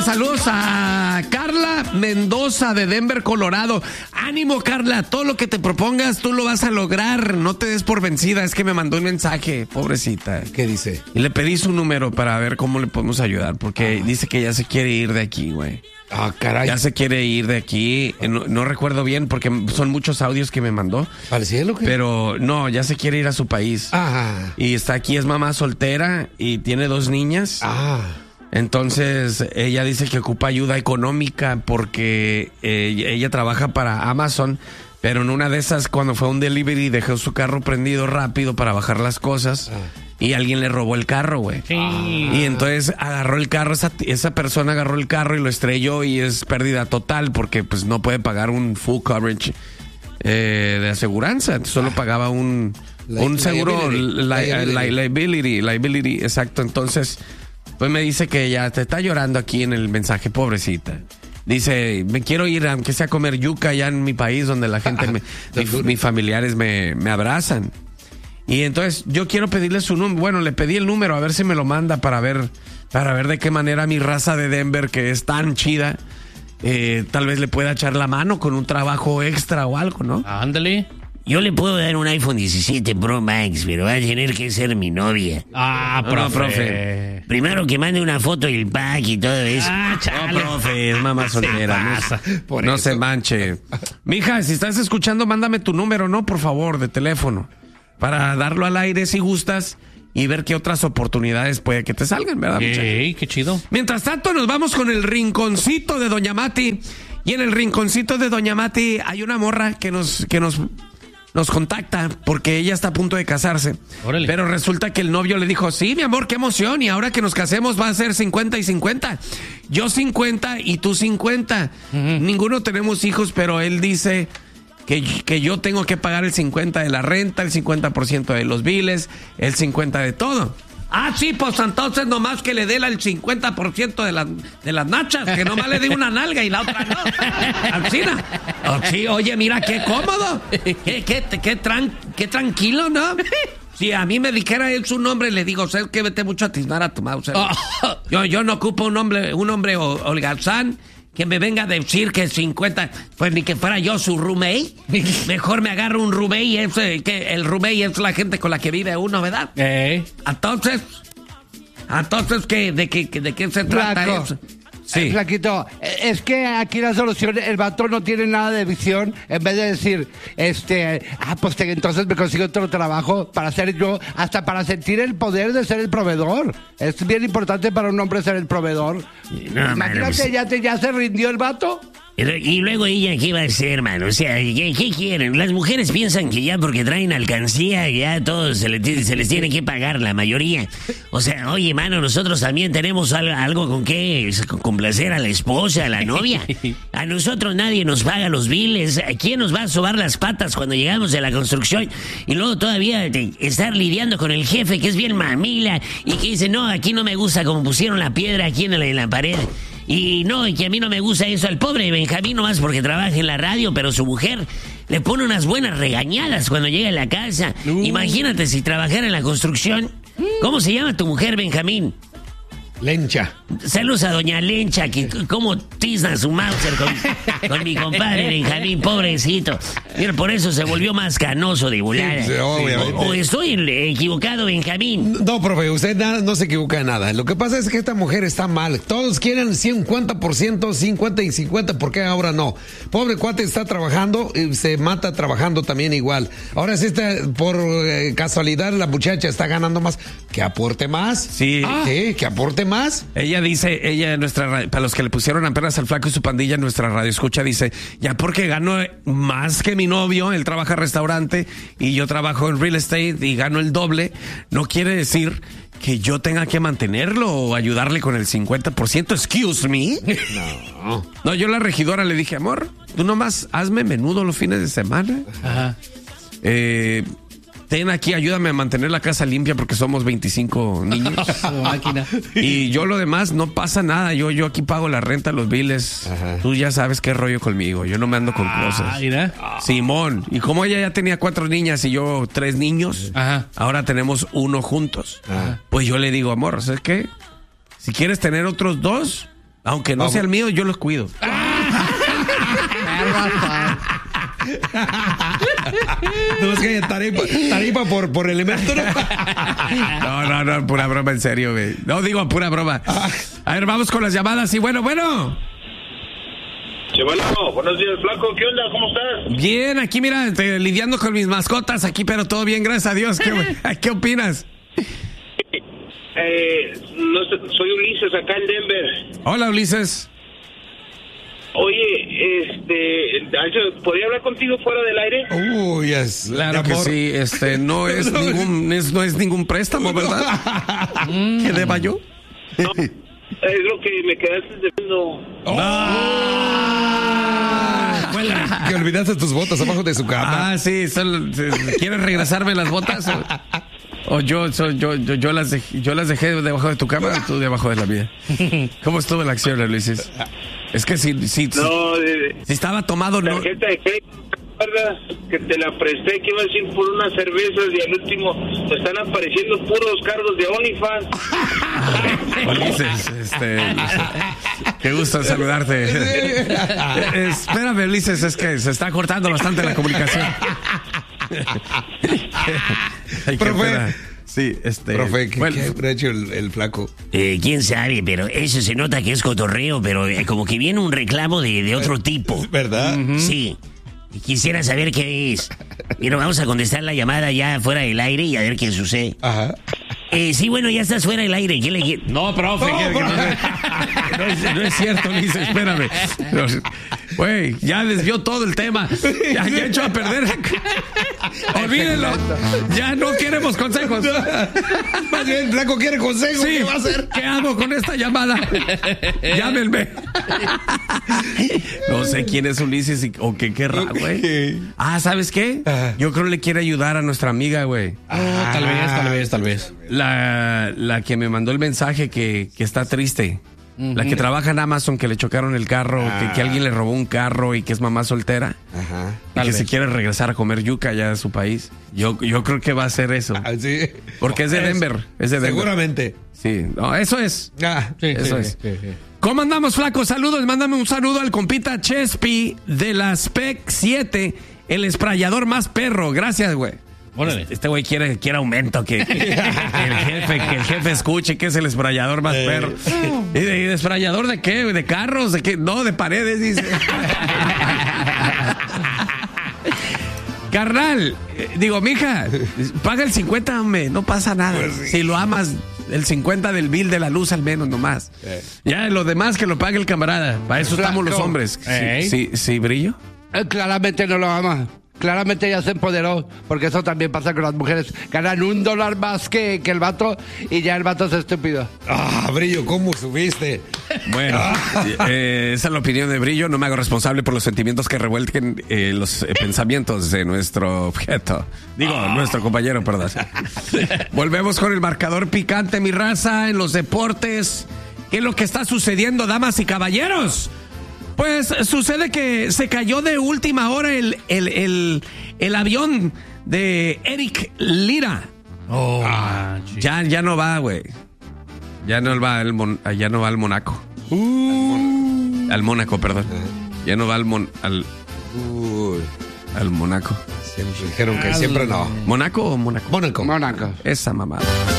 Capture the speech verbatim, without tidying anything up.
saludos a Carla Mendoza de Denver, Colorado. Ánimo, Carla, todo lo que te propongas tú lo vas a lograr. No te des por vencida. Es que me mandó un mensaje, pobrecita. ¿Qué dice? Y le pedí su número para ver cómo le podemos ayudar, porque ah. dice que ya se quiere ir de aquí, güey. Ah, caray. Ya se quiere ir de aquí. No, no recuerdo bien porque son muchos audios que me mandó. ¿Al cielo qué? Pero no, ya se quiere ir a su país. Ah. Y está aquí, es mamá soltera y tiene dos niñas. Ah. Entonces, ella dice que ocupa ayuda económica porque eh, ella trabaja para Amazon, pero en una de esas, cuando fue a un delivery, dejó su carro prendido rápido para bajar las cosas ah. y alguien le robó el carro, güey. Sí. Y entonces agarró el carro, esa, esa persona agarró el carro y lo estrelló y es pérdida total porque pues no puede pagar un full coverage eh, de aseguranza. Solo ah. pagaba un, la, un seguro, liability. Li, li, liability, liability, exacto. Entonces... pues me dice que ya te está llorando aquí en el mensaje, pobrecita. Dice, me quiero ir, aunque sea a comer yuca allá en mi país, donde la gente, me, mi, mis familiares me, me abrazan. Y entonces yo quiero pedirle su número. Bueno, le pedí el número, a ver si me lo manda para ver, para ver de qué manera mi raza de Denver, que es tan chida, eh, tal vez le pueda echar la mano con un trabajo extra o algo, ¿no? Ándale. Yo le puedo dar un iPhone diecisiete Pro Max, pero va a tener que ser mi novia. Ah, profe. No, profe. Primero que mande una foto del pack y todo eso. Ah, chale. No, profe, es mamá soltera. No, no se manche. Mija, si estás escuchando, mándame tu número, ¿no? Por favor, de teléfono. Para darlo al aire si gustas y ver qué otras oportunidades puede que te salgan, ¿verdad, muchacho? Sí, qué chido. Mientras tanto, nos vamos con el rinconcito de Doña Mati. Y en el rinconcito de Doña Mati hay una morra que nos... que nos Nos contacta porque ella está a punto de casarse. Órale. Pero resulta que el novio le dijo, sí, mi amor, qué emoción. Y ahora que nos casemos va a ser cincuenta y cincuenta. Yo cincuenta y tú cincuenta. Uh-huh. Ninguno tenemos hijos, pero él dice que, que yo tengo que pagar el cincuenta de la renta, el cincuenta por ciento de los biles, el cincuenta de todo. Ah, sí, pues entonces nomás que le dé el cincuenta por ciento de, la, de las nachas, que nomás le dé una nalga y la otra no. Alcina. Oh, sí, oye, mira, qué cómodo. Qué, qué, qué, tran, qué tranquilo, ¿no? Si a mí me dijera él su nombre, le digo, ¿sabes qué? Vete mucho a tiznar a tu mouse. Oh. Yo, yo no ocupo un hombre, un hombre holgazán que me venga a decir que cincuenta, pues ni que fuera yo su roommate. Mejor me agarro un roommate, es, eh, que el roommate es la gente con la que vive uno, ¿verdad? Eh. Entonces, entonces, ¿qué, de, qué, ¿de qué se trata Flaco. eso? Sí. Eh, Flaquito, es que aquí la solución, el vato no tiene nada de visión. En vez de decir, este, ah, pues te, entonces me consigo otro trabajo para ser yo, hasta para sentir el poder de ser el proveedor. Es bien importante para un hombre ser el proveedor. No, imagínate, mano, pues... ya, te, ya se rindió el vato. Y luego ella, ¿qué va a hacer, mano? O sea, ¿qué, qué quieren? Las mujeres piensan que ya porque traen alcancía, ya todos se les, se les tiene que pagar, la mayoría. O sea, oye, mano, nosotros también tenemos algo, algo con qué complacer a la esposa, a la novia. A nosotros nadie nos paga los biles. ¿Quién nos va a sobar las patas cuando llegamos de la construcción? Y luego todavía estar lidiando con el jefe, que es bien mamila, y que dice, no, aquí no me gusta como pusieron la piedra aquí en la, en la pared. Y no, y que a mí no me gusta eso. Al pobre Benjamín nomás porque trabaja en la radio, pero su mujer le pone unas buenas regañadas cuando llega a la casa. Uh. Imagínate si trabajara en la construcción. ¿Cómo se llama tu mujer, Benjamín? Lencha. Saludos a doña Lencha, que cómo tizna su Mauser con, con mi compadre Benjamín, pobrecito. Mira, por eso se volvió más canoso de volada. Sí, obviamente. O, o estoy equivocado, Benjamín. No, profe, usted nada, no se equivoca de nada. Lo que pasa es que esta mujer está mal. Todos quieren cincuenta por ciento, cincuenta y cincuenta, ¿por qué ahora no? Pobre cuate está trabajando y se mata trabajando también igual. Ahora si está, por eh, casualidad la muchacha está ganando más, que aporte más. Sí. Ah, sí, que aporte más. Más? Ella dice, ella nuestra, para los que le pusieron apenas al flaco y su pandilla en nuestra radio escucha, dice, ya porque gano más que mi novio, él trabaja en restaurante y yo trabajo en real estate y gano el doble, no quiere decir que yo tenga que mantenerlo o ayudarle con el cincuenta por ciento. Excuse me. No. No, yo a la regidora le dije, amor, tú nomás hazme menudo los fines de semana. Ajá. Eh... Ten aquí, ayúdame a mantener la casa limpia porque somos veinticinco niños. Y yo lo demás, no pasa nada. Yo, yo aquí pago la renta, los biles. Ajá. Tú ya sabes qué rollo conmigo. Yo no me ando con ah, cosas. Mira. Simón. Y como ella ya tenía cuatro niñas y yo tres niños, ajá, ahora tenemos uno juntos. Ajá. Pues yo le digo, amor, ¿sabes qué? Si quieres tener otros dos, Aunque no Vamos. sea el mío, yo los cuido. No, es que tarifa, tarifa por, por elemento. No, no, no, pura broma, en serio, güey. No digo pura broma. A ver, vamos con las llamadas y bueno, bueno. Sí, bueno, buenos días, Flaco. ¿Qué onda? ¿Cómo estás? Bien, aquí mira, te, lidiando con mis mascotas aquí, pero todo bien, gracias a Dios. ¿Qué, ¿qué opinas? Eh, no, soy Ulises, acá en Denver. Hola, Ulises. Oye, este, ¿podría hablar contigo fuera del aire? Uy, uh, yes, claro que sí, este, no es ningún, es, no es ningún préstamo, ¿verdad? ¿Qué deba yo? No, es lo que me quedaste debiendo. Oh. Ah, que olvidaste tus botas abajo de su cama. Ah, sí, son, ¿quieres regresarme las botas? O, o yo, so, yo, yo, yo las dejé, yo las dejé debajo de tu cama o tú debajo de la mía. ¿Cómo estuvo la acción, Ulises? Es que si, si, no, de, si estaba tomado, no. Tarjeta de crédito, ¿verdad? Que te la presté, que ibas a ir por unas cervezas y al último te están apareciendo puros cargos de OnlyFans. Ulises, este. Qué gusto saludarte. eh, espérame, Ulises, es que se está cortando bastante la comunicación. Ay, Profe. Sí, este. Profe, ¿qué, bueno, ¿qué habrá hecho el, el Flaco? Eh, quién sabe, pero eso se nota que es cotorreo, pero eh, como que viene un reclamo de, de otro tipo. ¿Verdad? Uh-huh. Sí. Y quisiera saber qué es. Pero vamos a contestar la llamada ya fuera del aire y a ver qué sucede. Ajá. Eh, sí, bueno, ya estás fuera del aire. ¿Qué le quiere? No, profe, no, que, profe. Que no, no, es, no es cierto, Ulises, espérame. Güey, ya desvió todo el tema. Ya, ya echó a perder. Olvídenlo. Ya no queremos consejos. Más bien, Flaco quiere consejos. Sí. ¿Qué va a hacer? ¿Qué hago con esta llamada? Llámenme. No sé quién es Ulises y, o qué querrá, güey. Ah, ¿sabes qué? Yo creo que le quiere ayudar a nuestra amiga, güey. Ah, tal vez, tal vez, tal vez. La, la que me mandó el mensaje que, que está triste. Uh-huh. La que trabaja en Amazon, que le chocaron el carro, ah. que, que alguien le robó un carro y que es mamá soltera. Ajá. Y que vez. se quiere regresar a comer yuca allá a su país. Yo, yo creo que va a ser eso. Ah, sí. Porque es de Denver. Es de Denver. Seguramente. Sí, no, eso es. Ah, sí, eso sí, es. Sí, sí. ¿Cómo andamos, Flaco? Saludos. Mándame un saludo al compita Chespi de la Spec siete, el esprayador más perro. Gracias, güey. Órale. Este güey quiere, quiere aumento, que, que, que el jefe, que el jefe escuche que es el esprayador más perro. ¿Y de, y de esprayador de qué? ¿De carros? ¿De qué? No, de paredes, dice. Carnal, eh, digo, mija, paga el cincuenta, hombre, no pasa nada. Pues sí. Si lo amas, el cincuenta del bill de la luz al menos nomás. Eh. Ya lo demás que lo pague el camarada. Para eso estamos los hombres. ¿Sí, sí, sí, Brillo? Eh, claramente no lo ama. Claramente ya se empoderó, porque eso también pasa con las mujeres. Ganan un dólar más que, que el vato y ya el vato es estúpido. Ah, Brillo, ¿cómo subiste? Bueno, eh, esa es la opinión de Brillo. No me hago responsable por los sentimientos que revuelquen eh, los eh, pensamientos de nuestro objeto. Digo, oh. nuestro compañero, perdón. Volvemos con el marcador picante, mi raza, en los deportes. ¿Qué es lo que está sucediendo, damas y caballeros? Pues sucede que se cayó de última hora el, el, el, el avión de Eric Lira. Oh, ah, ya, ya no va, güey. Ya no va al mon, ya no va al Monaco. Uh. Al, mon, al Mónaco, perdón. Uh. Ya no va al mon, al, uh. al Monaco. Siempre dijeron que siempre no. ¿Monaco o Mónaco? Mónaco. Mónaco. Esa mamada.